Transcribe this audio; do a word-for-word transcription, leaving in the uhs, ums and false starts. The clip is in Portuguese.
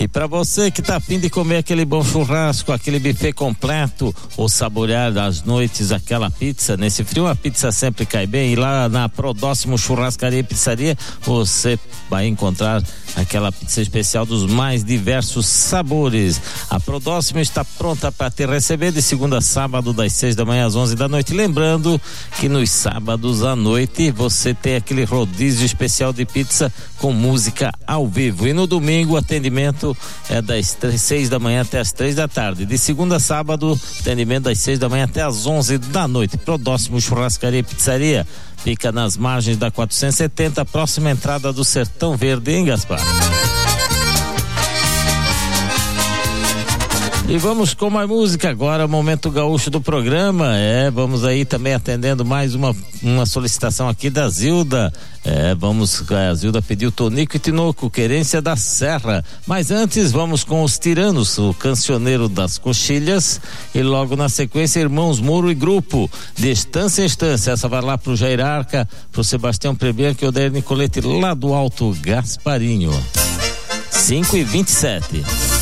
E para você que tá a fim de comer aquele bom churrasco, aquele buffet completo, ou saborear às noites aquela pizza, nesse frio a pizza sempre cai bem. E lá na Prodóximo Churrascaria e Pizzaria você vai encontrar aquela pizza especial dos mais diversos sabores. A Prodóximo está pronta para te receber de segunda a sábado, das seis da manhã às onze da noite. Lembrando que nos sábados à noite você tem aquele rodízio especial de pizza com música ao vivo. E no domingo o atendimento é das seis da manhã até as três da tarde. De segunda a sábado, atendimento das seis da manhã até as onze da noite. Prodóximo Churrascaria e Pizzaria. Fica nas margens da quatrocentos e setenta, próxima entrada do Sertão Verde, hein, Gaspar? E vamos com mais música agora, momento gaúcho do programa. É, vamos aí também atendendo mais uma, uma solicitação aqui da Zilda. É, vamos, a Zilda pediu Tonico e Tinoco, Querência da Serra. Mas antes vamos com os Tiranos, o Cancioneiro das Coxilhas, e logo na sequência Irmãos Moro e Grupo, de Estância em Estância. Essa vai lá pro Jair Arca, pro Sebastião Prebianco e o Odair Nicolete lá do Alto Gasparinho. cinco e vinte e sete.